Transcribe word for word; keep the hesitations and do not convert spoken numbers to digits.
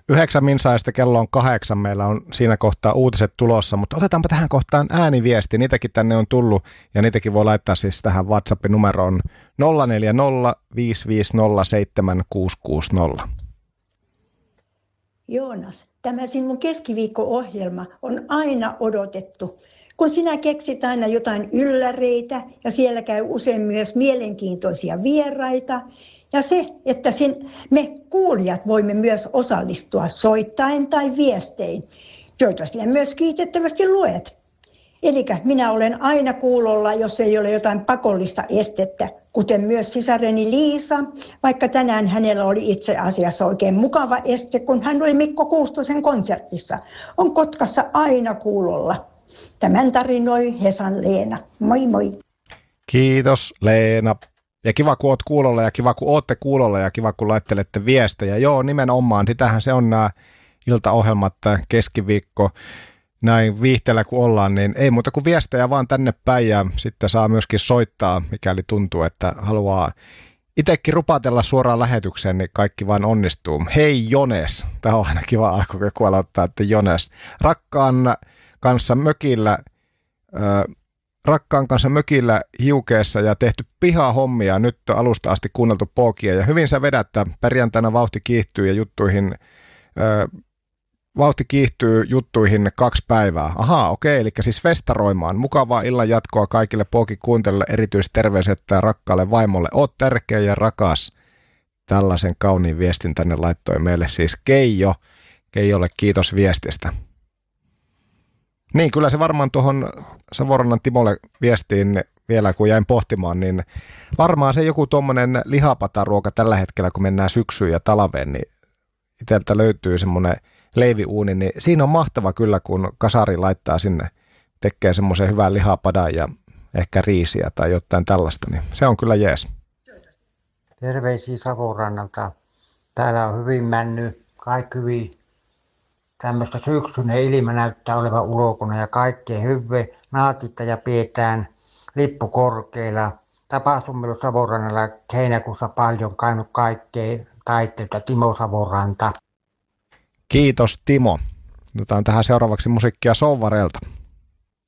Yhdeksän minsaista kello on kahdeksan. Meillä on siinä kohtaa uutiset tulossa, mutta otetaanpa tähän kohtaan ääniviesti. Niitäkin tänne on tullut ja niitäkin voi laittaa siis tähän WhatsApp-numeroon nolla neljä nolla viisi viisi nolla seitsemän kuusi kuusi nolla. Joonas, tämä sinun keskiviikko-ohjelma on aina odotettu. Kun sinä keksit aina jotain ylläreitä ja siellä käy usein myös mielenkiintoisia vieraita. Ja se, että sen, me kuulijat voimme myös osallistua soittaen tai viestein, joita sinä myös kiitettävästi luet. Eli minä olen aina kuulolla, jos ei ole jotain pakollista estettä, kuten myös sisareni Liisa, vaikka tänään hänellä oli itse asiassa oikein mukava este, kun hän oli Mikko Kuustosen konsertissa. On Kotkassa aina kuulolla. Tämän tarinoi Hesan Leena. Moi moi. Kiitos Leena. Ja kiva, kun oot kuulolla ja kiva, kun ootte kuulolla ja kiva, kun laittelette viestejä. Joo, nimenomaan. Sitähän se on nämä iltaohjelmat, keskiviikko, näin viihteellä kun ollaan, niin ei muuta kuin viestejä vaan tänne päin ja sitten saa myöskin soittaa, mikäli tuntuu, että haluaa itsekin rupatella suoraan lähetykseen, niin kaikki vaan onnistuu. Hei Jones, tämä on aina kiva alku, kun aloittaa, että Jones. Rakkaan kanssa mökillä, äh, rakkaan kanssa mökillä hiukeessa ja tehty pihahommia, nyt on alusta asti kuunneltu pookia ja hyvin sä vedät, perjantaina vauhti kiihtyy ja juttuihin, äh, vauhti kiihtyy juttuihin kaksi päivää. Ahaa, okei, eli siis festaroimaan. Mukavaa illan jatkoa kaikille pookin kuuntelijoille, erityisterveiset rakkaalle vaimolle. Oot tärkeä ja rakas. Tällaisen kauniin viestin tänne laittoi meille siis Keijo. Keijolle kiitos viestistä. Niin, kyllä se varmaan tuohon Savorannan Timolle viestiin vielä, kun jäin pohtimaan, niin varmaan se joku tuommoinen lihapataruoka tällä hetkellä, kun mennään syksyyn ja talveen, niin itseltä löytyy semmoinen leiviuuni, niin siinä on mahtava kyllä, kun kasari laittaa sinne, tekee semmoisen hyvän lihapadan ja ehkä riisiä tai jotain tällaista, niin se on kyllä jees. Terveisiä Savonrannalta. Täällä on hyvin mennyt, kaikki hyvin. Tämmöistä syksyinen ilma näyttää olevan ulkona ja kaikkea hyvin. Naatitta ja pidetään lippu korkeilla. Tapahtumilla Savonrannalla heinäkuussa paljon käynyt kaikkea taiteilta. Timo Savonranta. Kiitos Timo. Otetaan tähän seuraavaksi musiikkia Souvarelta.